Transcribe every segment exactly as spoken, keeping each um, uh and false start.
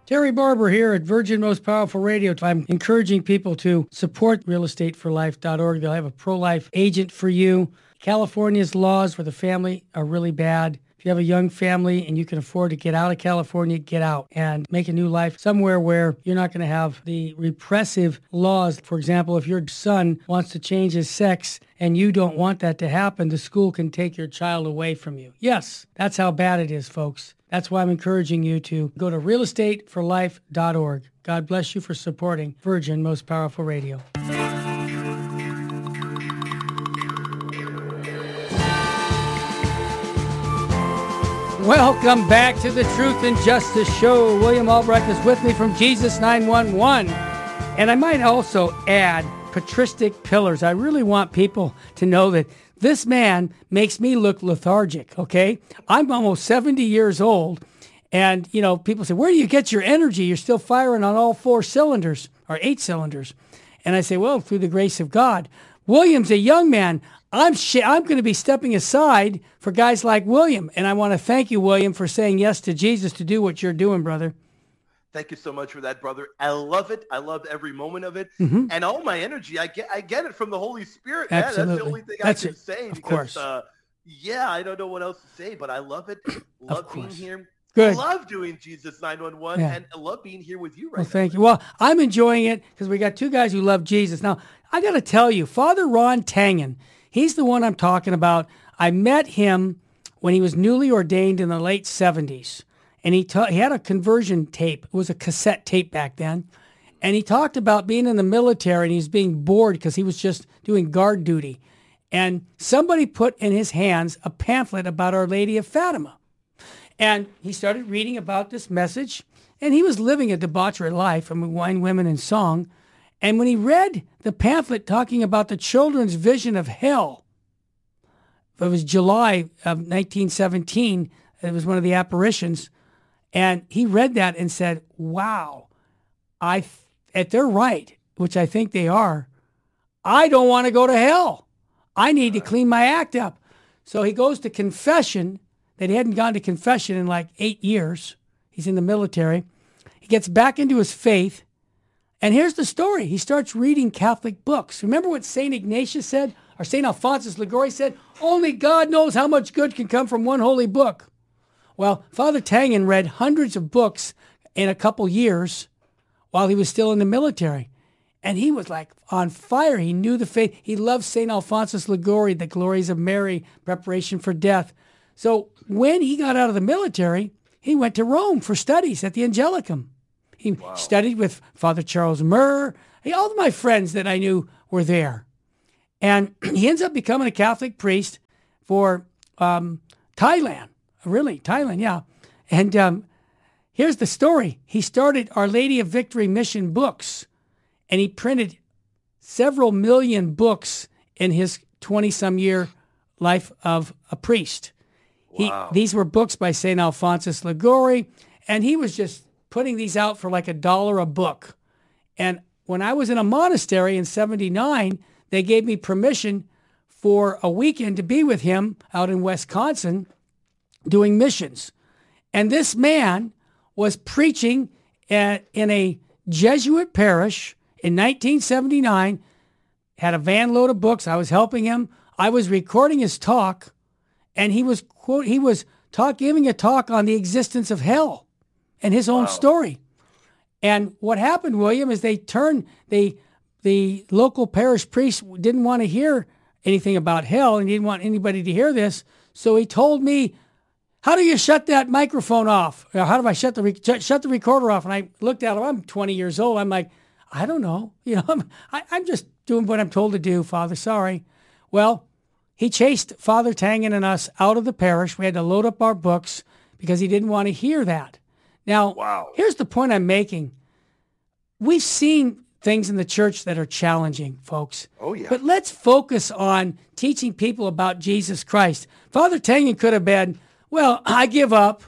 Terry Barber here at Virgin Most Powerful Radio. I'm encouraging people to support real estate for life dot org. They'll have a pro-life agent for you. California's laws for the family are really bad. If you have a young family and you can afford to get out of California, get out and make a new life somewhere where you're not going to have the repressive laws. For example, if your son wants to change his sex and you don't want that to happen, the school can take your child away from you. Yes, that's how bad it is, folks. That's why I'm encouraging you to go to real estate for life dot org. God bless you for supporting Virgin Most Powerful Radio. Welcome back to the Truth and Justice Show. William Albrecht is with me from Jesus nine one one. And I might also add patristic pillars. I really want people to know that this man makes me look lethargic, okay? I'm almost seventy years old, and, you know, people say, where do you get your energy? You're still firing on all four cylinders, or eight cylinders. And I say, well, through the grace of God. William's a young man. I'm sh- I'm going to be stepping aside for guys like William, and I want to thank you, William, for saying yes to Jesus to do what you're doing, brother. Thank you so much for that, brother. I love it. I loved every moment of it. Mm-hmm. And all my energy, I get I get it from the Holy Spirit. Absolutely. Man. That's the only thing That's I can it. say. Of because, course. Uh, yeah, I don't know what else to say, but I love it. Love being here. Good. Love doing Jesus nine one one, Yeah. and I love being here with you right Well, now. thank you. Well, I'm enjoying it because we got two guys who love Jesus. Now, I got to tell you, Father Ron Tangen, he's the one I'm talking about. I met him when he was newly ordained in the late seventies. And he, ta- he had a conversion tape. It was a cassette tape back then. And he talked about being in the military and he was being bored because he was just doing guard duty. And somebody put in his hands a pamphlet about Our Lady of Fatima. And he started reading about this message. And he was living a debauchery life, I mean, wine, women, and song. And when he read the pamphlet talking about the children's vision of hell, it was July of nineteen seventeen, it was one of the apparitions. And he read that and said, wow, I, if they're right, which I think they are, I don't want to go to hell. I need to clean my act up. So he goes to confession, that he hadn't gone to confession in like eight years. He's in the military. He gets back into his faith. And here's the story. He starts reading Catholic books. Remember what Saint Ignatius said, or Saint Alphonsus Liguori said? Only God knows how much good can come from one holy book. Well, Father Tangen read hundreds of books in a couple years while he was still in the military. And he was like on fire. He knew the faith. He loved Saint Alphonsus Liguori, the glories of Mary, preparation for death. So when he got out of the military, he went to Rome for studies at the Angelicum. He wow. studied with Father Charles Murr. He, all of my friends that I knew were there. And he ends up becoming a Catholic priest for um, Thailand. Really, Thailand, yeah. And um, here's the story. He started Our Lady of Victory Mission books, and he printed several million books in his twenty-some year life of a priest. Wow. He, these were books by Saint Alphonsus Liguori, and he was just putting these out for like a dollar a book. And when I was in a monastery in seventy-nine, they gave me permission for a weekend to be with him out in Wisconsin doing missions. And this man was preaching at, in a Jesuit parish in nineteen seventy-nine, had a van load of books. I was helping him. I was recording his talk, and he was quote he was talk giving a talk on the existence of hell and his own wow. story. And what happened, William, is they turned they the local parish priest didn't want to hear anything about hell, and he didn't want anybody to hear this. So he told me, how do you shut that microphone off? Or how do I shut the re- shut the recorder off? And I looked at him. I'm twenty years old. I'm like, I don't know. You know, I'm, I, I'm just doing what I'm told to do, Father. Sorry. Well, he chased Father Tangen and us out of the parish. We had to load up our books because he didn't want to hear that. Now, wow. here's the point I'm making. We've seen things in the church that are challenging, folks. Oh, yeah. But let's focus on teaching people about Jesus Christ. Father Tangen could have been, well, I give up.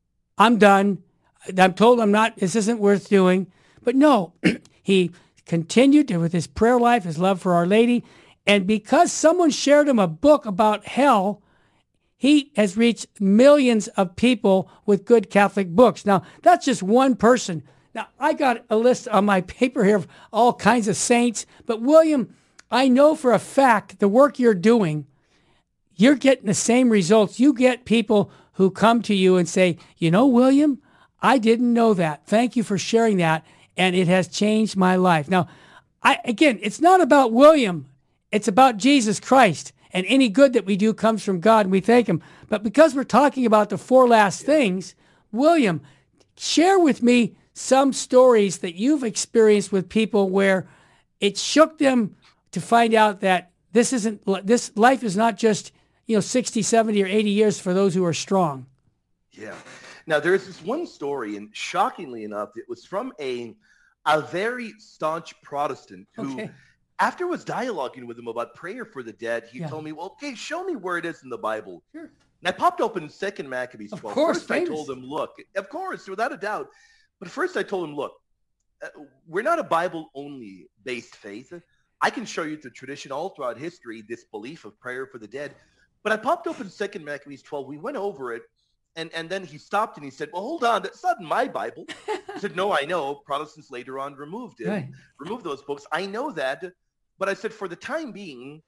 I'm done. I'm told I'm not, this isn't worth doing. But no, he continued with his prayer life, his love for Our Lady. And because someone shared him a book about hell, he has reached millions of people with good Catholic books. Now, that's just one person. Now, I got a list on my paper here of all kinds of saints, but William, I know for a fact the work you're doing, you're getting the same results. You get people who come to you and say, you know, William, I didn't know that. Thank you for sharing that, and it has changed my life. Now, I again, it's not about William. It's about Jesus Christ, and any good that we do comes from God, and we thank him. But because we're talking about the four last things, William, share with me some stories that you've experienced with people where it shook them to find out that this isn't, this life is not just, you know, sixty, seventy, or eighty years for those who are strong. Yeah. Now, there's this one story, and shockingly enough, it was from a a very staunch Protestant who, Okay. after I was dialoguing with him about prayer for the dead, he Yeah. told me, well, okay, show me where it is in the Bible. Sure. And I popped open Second Maccabees Of twelve. course, First, I famous. told him, look, of course, without a doubt. But first, I told him, look, uh, we're not a Bible-only based faith. I can show you the tradition all throughout history, this belief of prayer for the dead. But I popped open Second Maccabees twelve. We went over it. And and then he stopped and he said, well, hold on, that's not in my Bible. I said, no, I know. Protestants later on removed it, Right. removed those books. I know that. But I said, for the time being,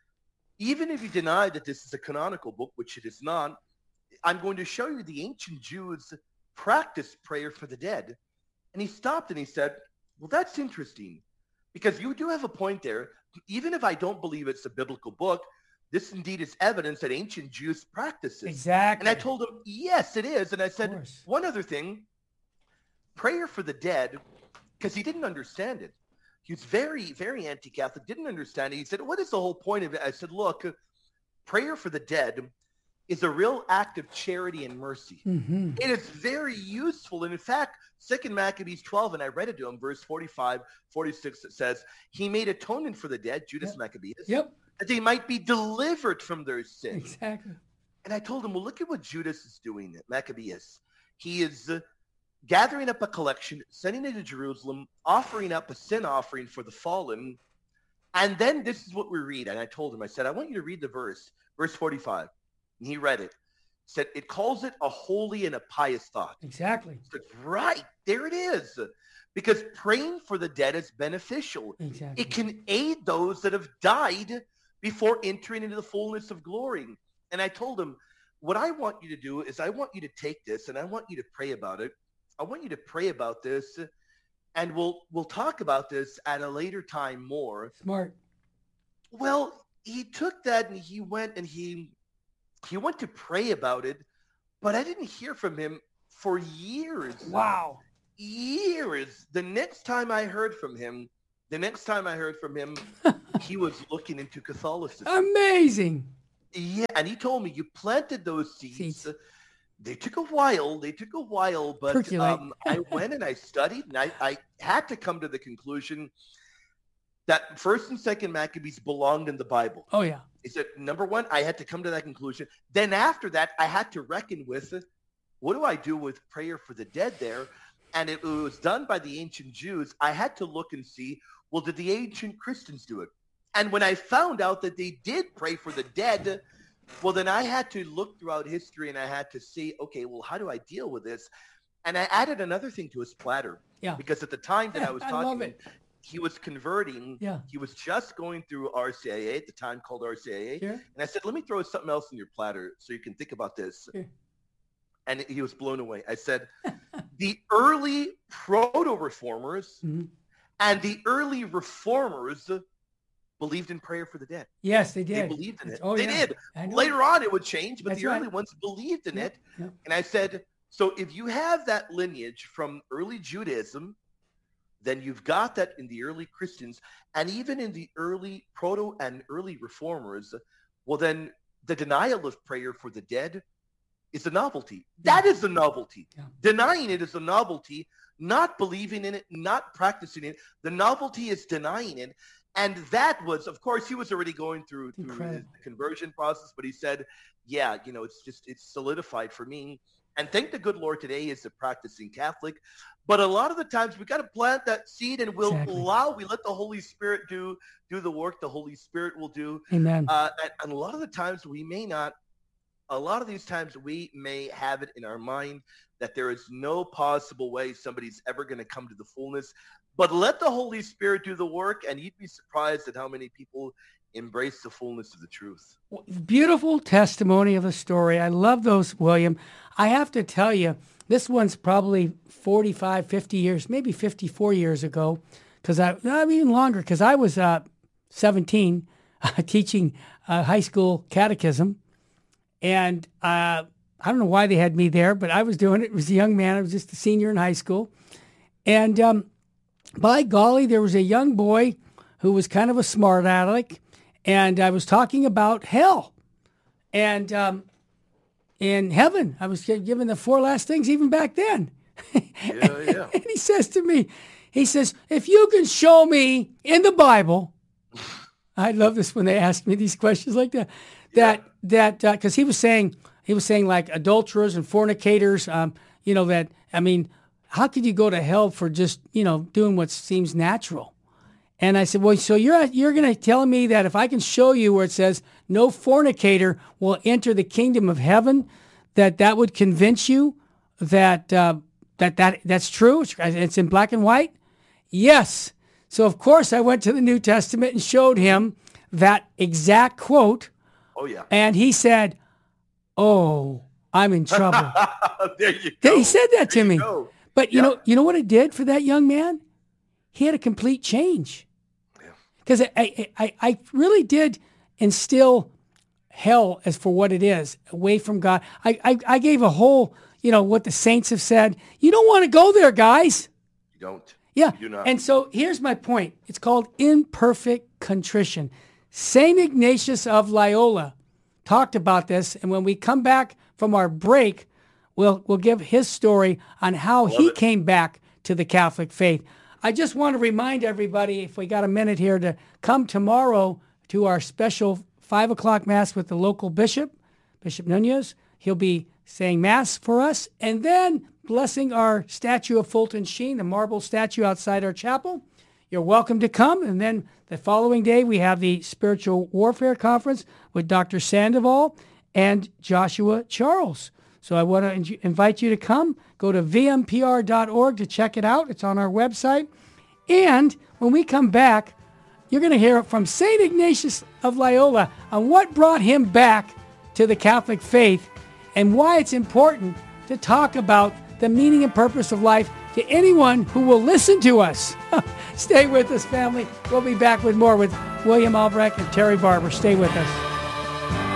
even if you deny that this is a canonical book, which it is not, I'm going to show you the ancient Jews practice prayer for the dead. And he stopped and he said, well, that's interesting, because you do have a point there. Even if I don't believe it's a biblical book, this indeed is evidence that ancient Jews practice it. Exactly. And I told him, yes, it is. And I said, course. one other thing, prayer for the dead, because he didn't understand it. He was very, very anti-Catholic, didn't understand it. He said, what is the whole point of it? I said, look, prayer for the dead is a real act of charity and mercy. Mm-hmm. It is very useful. And in fact, Second Maccabees twelve, and I read it to him, verse forty-five, forty-six, it says, he made atonement for the dead, Judas Yep. Maccabeus, Yep. that they might be delivered from their sins. Exactly. And I told him, well, look at what Judas is doing at Maccabeus. He is uh, gathering up a collection, sending it to Jerusalem, offering up a sin offering for the fallen. And then this is what we read. And I told him, I said, I want you to read the verse, verse forty-five. And he read it. Said, it calls it a holy and a pious thought. Exactly. I said, right, there it is. Because praying for the dead is beneficial. Exactly. It can aid those that have died before entering into the fullness of glory. And I told him, what I want you to do is I want you to take this and I want you to pray about it. I want you to pray about this, and we'll we'll talk about this at a later time more. Smart. Well, he took that and he went and he he went to pray about it, but I didn't hear from him for years. Wow. Years. The next time I heard from him, the next time I heard from him, he was looking into Catholicism. Amazing. Yeah, and he told me you planted those seeds. Seeds. They took a while. They took a while, but Percolate. um, I went and I studied, and I, I had to come to the conclusion that First and Second Maccabees belonged in the Bible. Oh, yeah. He said, number one, I had to come to that conclusion. Then after that, I had to reckon with what do I do with prayer for the dead there? And it was done by the ancient Jews. I had to look and see, well, did the ancient Christians do it? And when I found out that they did pray for the dead, well, then I had to look throughout history and I had to see, okay, well, how do I deal with this? And I added another thing to his platter. Yeah. Because at the time that I was I talking, love it. he was converting. Yeah. He was just going through R C I A at the time, called R C I A. Sure. And I said, let me throw something else in your platter so you can think about this. Sure. And he was blown away. I said, the early proto-reformers Mm-hmm. and the early reformers believed in prayer for the dead. Yes, they did. They believed in it. Oh, they yeah. did. I know. Later on, it would change, but That's the early right. ones believed in Yep, it. yep. And I said, so if you have that lineage from early Judaism, then you've got that in the early Christians, and even in the early proto and early reformers, well, then the denial of prayer for the dead is a novelty. That is a novelty. Yeah. Denying it is a novelty. Not believing in it, not practicing it. The novelty is denying it. And that was, of course, he was already going through, through his Incredible. conversion process, but he said, yeah, you know, it's just, it's solidified for me. And thank the good Lord today is a practicing Catholic. But a lot of the times we got to plant that seed and we'll Exactly. allow, we let the Holy Spirit do, do the work the Holy Spirit will do. Amen. Uh, and, and a lot of the times we may not a lot of these times we may have it in our mind that there is no possible way somebody's ever going to come to the fullness. But let the Holy Spirit do the work, and you'd be surprised at how many people embrace the fullness of the truth. Beautiful testimony of a story. I love those, William. I have to tell you, this one's probably forty-five, fifty years, maybe fifty-four years ago, because I, not even longer, because I was uh, seventeen uh, teaching uh, high school catechism. And uh, I don't know why they had me there, but I was doing it. It was a young man. I was just a senior in high school. And um, by golly, there was a young boy who was kind of a smart aleck. And I was talking about hell and um, in heaven. I was given the four last things even back then. Yeah, yeah. And he says to me, he says, if you can show me in the Bible, I love this when they ask me these questions like that, that, yeah. that, because uh, he was saying, he was saying like adulterers and fornicators, um, you know, that, I mean, how could you go to hell for just, you know, doing what seems natural? And I said, well, so you're you're going to tell me that if I can show you where it says no fornicator will enter the kingdom of heaven, that that would convince you that uh, that that that's true? It's in black and white? Yes. So, of course, I went to the New Testament and showed him that exact quote. Oh, yeah. And he said, oh, I'm in trouble. There you go. He said that there to me. Go. But you yeah. know, you know what it did for that young man? He had a complete change. Because I, I, I, I really did instill hell as for what it is, away from God. I, I, I gave a whole, you know, what the saints have said. You don't want to go there, guys. You don't. Yeah. You do not. And so here's my point. It's called imperfect contrition. Saint Ignatius of Loyola talked about this. And when we come back from our break, we'll, we'll give his story on how he it. came back to the Catholic faith. I just want to remind everybody, if we got a minute here, to come tomorrow to our special five o'clock Mass with the local bishop, Bishop Nunez. He'll be saying Mass for us and then blessing our statue of Fulton Sheen, the marble statue outside our chapel. You're welcome to come. And then the following day, we have the Spiritual Warfare Conference with Doctor Sandoval and Joshua Charles. So I want to in- invite you to come. Go to v m p r dot org to check it out. It's on our website. And when we come back, you're going to hear from Saint Ignatius of Loyola on what brought him back to the Catholic faith and why it's important to talk about the meaning and purpose of life to anyone who will listen to us. Stay with us, family. We'll be back with more with William Albrecht and Terry Barber. Stay with us.